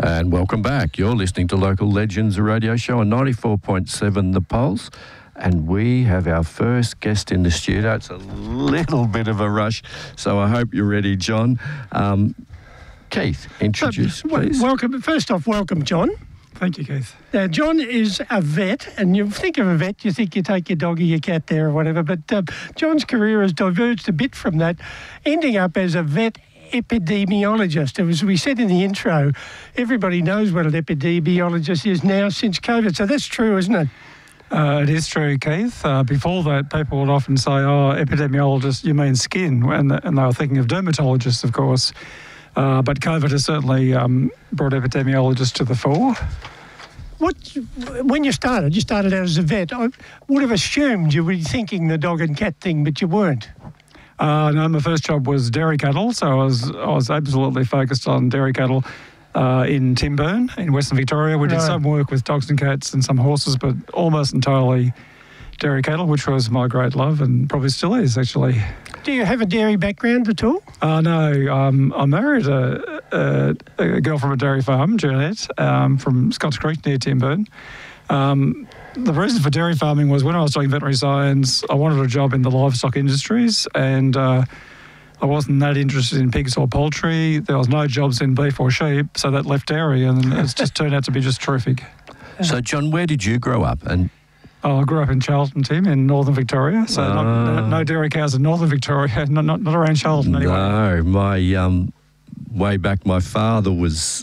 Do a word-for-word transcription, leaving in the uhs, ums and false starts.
And welcome back. You're listening to Local Legends, a radio show on ninety-four point seven The Pulse. And we have our first guest in the studio. It's a little bit of a rush, so I hope you're ready, John. Um, Keith, introduce, uh, please. Welcome. First off, welcome, John. Thank you, Keith. Now, John is a vet, and you think of a vet, you think you take your dog or your cat there or whatever, but uh, John's career has diverged a bit from that, ending up as a vet epidemiologist. As we said in the intro, everybody knows what an epidemiologist is now since COVID, so that's true, isn't it? Uh, it is true, Keith. Uh, before that, people would often say, oh, epidemiologist, you mean skin, and, and they were thinking of dermatologists, of course. Uh, but COVID has certainly um, brought epidemiologists to the fore. What, when you started, you started out as a vet, I would have assumed you were thinking the dog and cat thing, but you weren't. Uh, no, my first job was dairy cattle, so I was I was absolutely focused on dairy cattle uh, in Timburn in Western Victoria. We did Right. some work with dogs and cats and some horses, but almost entirely dairy cattle, which was my great love and probably still is, actually. Do you have a dairy background at all? Uh, no, um, I married a, a, a girl from a dairy farm, Jeanette, um, from Scotts Creek near Timburn. Um, the reason for dairy farming was when I was doing veterinary science, I wanted a job in the livestock industries, and uh, I wasn't that interested in pigs or poultry. There was no jobs in beef or sheep, so that left dairy, and it's just turned out to be just terrific. So, John, where did you grow up? And Oh, I grew up in Charlton, Tim, in northern Victoria, so Ah. not, no, no dairy cows in northern Victoria, not, not, not around Charlton anyway. No, my um, way back, my father was